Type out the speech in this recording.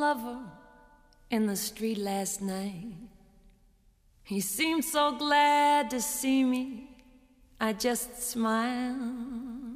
Lover in the street last night. He seemed so glad to see me. I just smiled.